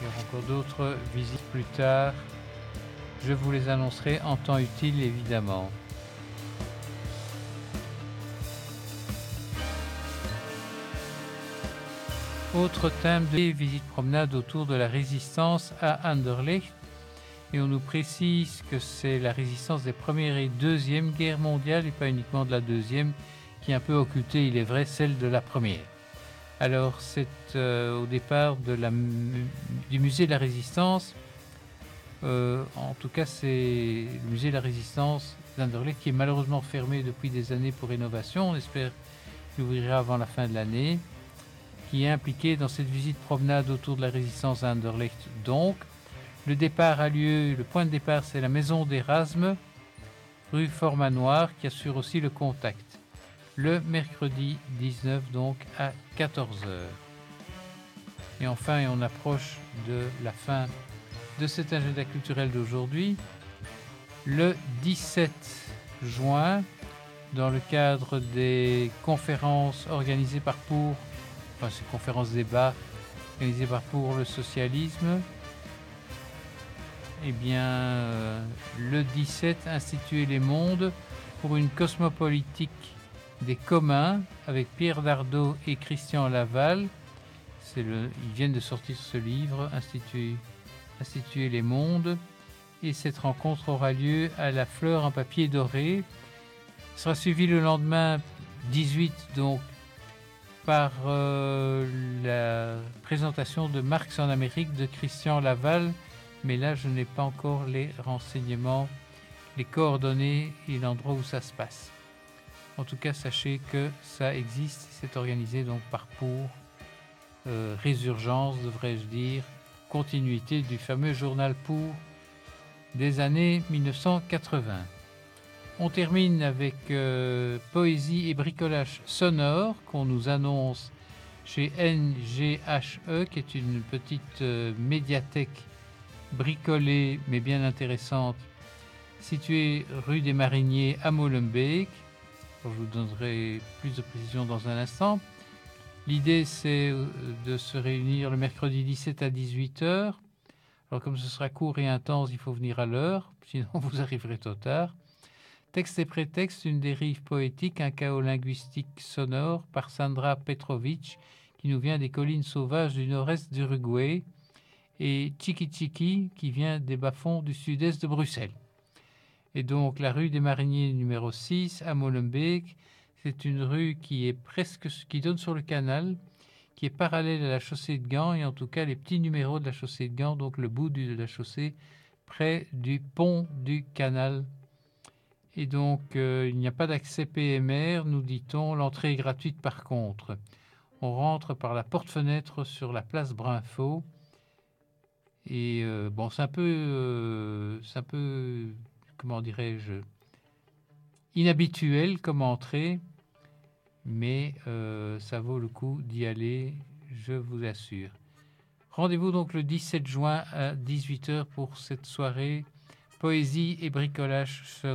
Il y aura encore d'autres visites plus tard. Je vous les annoncerai en temps utile, évidemment. Autre thème de visite promenade autour de la résistance à Anderlecht. Et on nous précise que c'est la résistance des Première et Deuxième Guerres mondiales et pas uniquement de la Deuxième qui est un peu occultée, il est vrai, celle de la Première. Alors c'est au départ du musée de la Résistance. En tout cas, c'est le musée de la Résistance d'Anderlecht qui est malheureusement fermé depuis des années pour rénovation. On espère qu'il ouvrira avant la fin de l'année. Qui est impliqué dans cette visite promenade autour de la Résistance à Anderlecht. Donc, le départ a lieu, le point de départ, c'est la maison d'Erasme, rue Fort-Manoir, qui assure aussi le contact. Le mercredi 19, donc à 14h. Et enfin, on approche de la fin de cet agenda culturel d'aujourd'hui. Le 17 juin, dans le cadre des conférences organisées par ces conférences débats organisées par Pour le socialisme, eh bien, le 17, Instituer les mondes pour une cosmopolitique des communs avec Pierre Dardot et Christian Laval. Ils viennent de sortir ce livre, Instituer les mondes, et cette rencontre aura lieu à la Fleur en papier doré. Ce sera suivi le lendemain 18, donc, par la présentation de Marx en Amérique de Christian Laval, mais là je n'ai pas encore les renseignements, les coordonnées et l'endroit où ça se passe. En tout cas, sachez que ça existe, c'est organisé donc par Résurgence, devrais-je dire, continuité du fameux journal des années 1980. On termine avec Poésie et bricolage sonore qu'on nous annonce chez NGHE, qui est une petite médiathèque bricolée mais bien intéressante, située rue des Mariniers à Molenbeek. Je vous donnerai plus de précisions dans un instant. L'idée, c'est de se réunir le mercredi 17 à 18h. Alors, comme ce sera court et intense, il faut venir à l'heure, sinon vous arriverez trop tard. Texte et prétexte, une dérive poétique, un chaos linguistique sonore par Sandra Petrovic, qui nous vient des collines sauvages du nord-est d'Uruguay, et Chiki Chiki, qui vient des bas-fonds du sud-est de Bruxelles. Et donc, la rue des Mariniers numéro 6 à Molenbeek, c'est une rue qui donne sur le canal, qui est parallèle à la chaussée de Gand, et en tout cas les petits numéros de la chaussée de Gand, donc le bout de la chaussée, près du pont du canal. Et donc, il n'y a pas d'accès PMR, nous dit-on. L'entrée est gratuite par contre. On rentre par la porte-fenêtre sur la place Brinfo. Et bon, c'est un peu, comment dirais-je, inhabituel comme entrée, mais ça vaut le coup d'y aller, je vous assure. Rendez-vous donc le 17 juin à 18h pour cette soirée Poésie et bricolage